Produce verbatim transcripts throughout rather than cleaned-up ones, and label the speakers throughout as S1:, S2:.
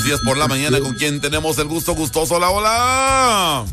S1: Días por la mañana, ¿con quién tenemos el gusto? Gustoso, hola, hola.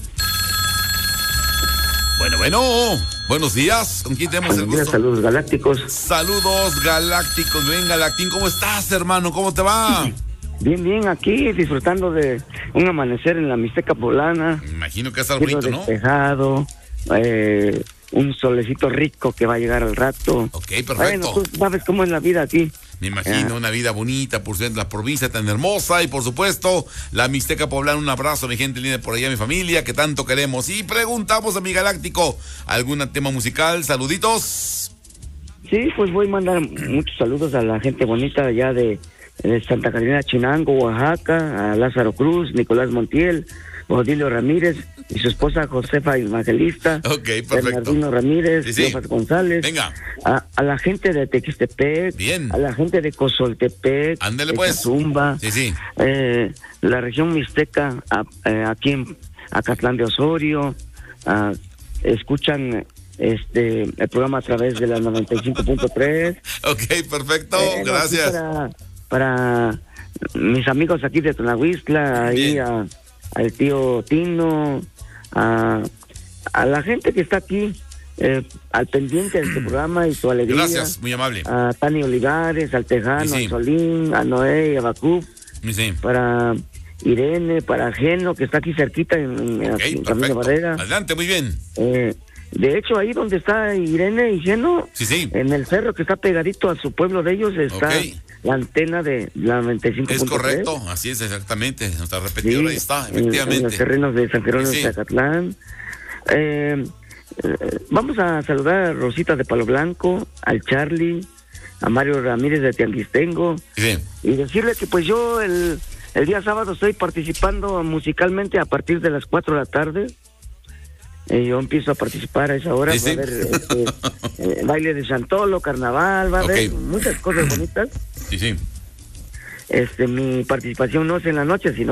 S1: Bueno, bueno, buenos días, ¿con quién tenemos el gusto?
S2: Saludos galácticos.
S1: Saludos galácticos, bien Galactín, ¿cómo estás, hermano? ¿Cómo te va?
S2: Bien, bien, aquí disfrutando de un amanecer en la Mixteca Poblana.
S1: Me imagino que es algo bonito, ¿no?
S2: Despejado, eh, un solecito rico que va a llegar al rato.
S1: Ok, perfecto.
S2: Bueno, tú sabes cómo es la vida aquí.
S1: Me imagino
S2: Ah.
S1: una vida bonita, por ser la provincia tan hermosa y por supuesto la Mixteca Poblana. Un abrazo a mi gente linda por allá, mi familia que tanto queremos. Y preguntamos a mi Galáctico, ¿algún tema musical? Saluditos.
S2: Sí, pues voy a mandar muchos saludos a la gente bonita allá de, de Santa Catarina, Chinango, Oaxaca, a Lázaro Cruz, Nicolás Montiel, Odilio Ramírez y su esposa Josefa Evangelista.
S1: Ok, perfecto.
S2: Bernardino Ramírez,
S1: Sí, sí.
S2: Cleofas González.
S1: Venga.
S2: A, a la gente de Tequistepec.
S1: Bien.
S2: A la gente de Cozoltepec.
S1: Ándele,
S2: de
S1: pues.
S2: Zumba.
S1: Sí, sí.
S2: Eh, la región Mixteca, a, eh, aquí en Acatlán de Osorio. A, escuchan este el programa a través de la noventa y cinco punto tres.
S1: Ok, perfecto,
S2: Eh, no,
S1: gracias.
S2: Para, para mis amigos aquí de Tonahuistla, ahí
S1: Bien.
S2: a, al tío Tino, a, a la gente que está aquí, eh, al pendiente de este programa y su alegría.
S1: Gracias, muy amable.
S2: A Tani Olivares, al Tejano,
S1: Sí, sí.
S2: a Solín, a Noé y a Bacú,
S1: Sí, sí.
S2: para Irene, para Geno, que está aquí cerquita en, en,
S1: Ok,
S2: en Camino de
S1: perfecto.
S2: Barrera.
S1: Adelante, muy bien.
S2: Eh, de hecho, ahí donde está Irene y Geno,
S1: Sí, sí.
S2: en el cerro que está pegadito a su pueblo de ellos, está
S1: Ok.
S2: la antena de la noventa y cinco punto tres.
S1: Es correcto, así es exactamente. Nuestra repetidora ahí está,
S2: en, en los
S1: efectivamente.
S2: terrenos de San Jerónimo
S1: Sí, sí.
S2: de Zacatlán. Eh, eh, vamos a saludar a Rosita de Palo Blanco, al Charlie, a Mario Ramírez de Tianguistengo,
S1: Sí, sí.
S2: y decirle que pues yo el, el día sábado estoy participando musicalmente a partir de las cuatro de la tarde. Eh, yo empiezo a participar a esa hora.
S1: Sí,
S2: Va a
S1: sí.
S2: haber este, eh, baile de Santolo, carnaval, va a haber
S1: Ok.
S2: muchas cosas bonitas.
S1: Sí, sí.
S2: Este, mi participación no es en la noche, sino